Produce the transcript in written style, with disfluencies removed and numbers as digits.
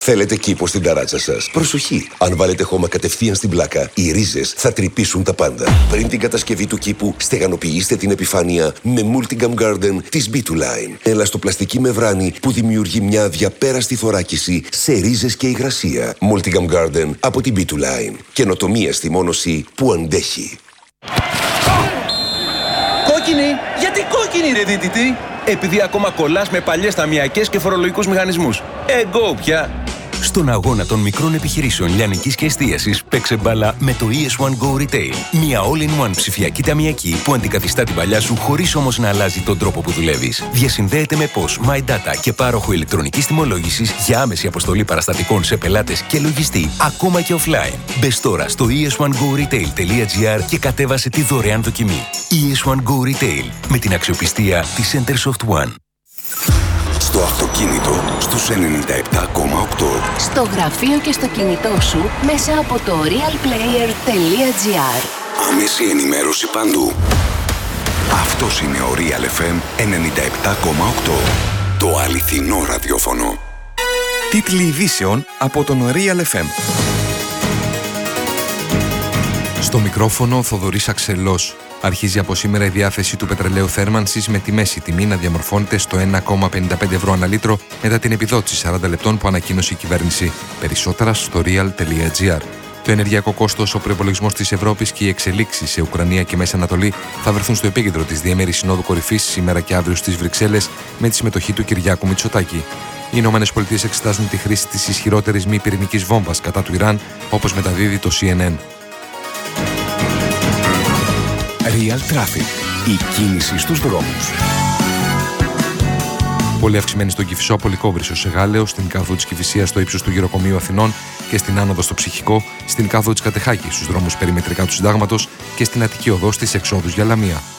Θέλετε κήπο στην ταράτσα σας? Προσοχή! Αν βάλετε χώμα κατευθείαν στην πλάκα, οι ρίζες θα τρυπήσουν τα πάντα. Πριν την κατασκευή του κήπου, στεγανοποιήστε την επιφάνεια με Multigam Garden της B2Line. Ελαστοπλαστική μεμβράνη που δημιουργεί μια αδιαπέραστη θωράκιση σε ρίζες και υγρασία. Multigam Garden από την B2Line. Καινοτομία στη μόνωση που αντέχει. Κόκκινη! Γιατί κόκκινη, ρε δίτητη? Επειδή ακόμα κολλάς με παλιές ταμιακές και φορολογικούς μηχανισμούς. Εγκό πια! Στον αγώνα των μικρών επιχειρήσεων λιανικής και εστίασης, παίξε μπάλα με το ES1 Go Retail. Μια all-in-one ψηφιακή ταμιακή που αντικαθιστά την παλιά σου χωρίς όμως να αλλάζει τον τρόπο που δουλεύεις. Διασυνδέεται με POS, My Data και πάροχο ηλεκτρονικής τιμολόγησης για άμεση αποστολή παραστατικών σε πελάτες και λογιστή, ακόμα και offline. Μπες τώρα στο es1goretail.gr και κατέβασε τη δωρεάν δοκιμή. ES1 Go Retail, με την αξιοπιστία της Centersoft One. Στο αυτοκίνητο στους 97,8. Στο γραφείο και στο κινητό σου μέσα από το realplayer.gr. Άμεση ενημέρωση παντού. Αυτός είναι ο Real FM 97,8. Το αληθινό ραδιόφωνο. Τίτλοι ειδήσεων από τον Real FM. Στο μικρόφωνο ο Θοδωρής Αξελός. Αρχίζει από σήμερα η διάθεση του πετρελαίου θέρμανσης με τη μέση τιμή να διαμορφώνεται στο 1,55 ευρώ ανά λίτρο μετά την επιδότηση 40 λεπτών που ανακοίνωσε η κυβέρνηση. Περισσότερα στο real.gr. Το ενεργειακό κόστος, ο προϋπολογισμός της Ευρώπης και οι εξελίξεις σε Ουκρανία και Μέση Ανατολή θα βρεθούν στο επίκεντρο της διήμερης Συνόδου Κορυφής σήμερα και αύριο στις Βρυξέλλες με τη συμμετοχή του Κυριάκου Μητσοτάκη. Οι Ηνωμένες Πολιτείες εξετάζουν τη χρήση της ισχυρότερης μη πυρηνικής βόμβας κατά του Ιράν, όπως μεταδίδει το CNN. Real Traffic. Η κίνηση στους δρόμους. Πολύ αυξημένη στον Κηφισό από Λυκόβρυσσο σε Γάλεο, στην κάδο της Κηφισίας στο ύψος του Γεροκομείου Αθηνών και στην άνοδο στο Ψυχικό, στην κάδο της Κατεχάκη στους δρόμους περιμετρικά του Συντάγματος και στην Αττική οδό στις εξόδους για Λαμία.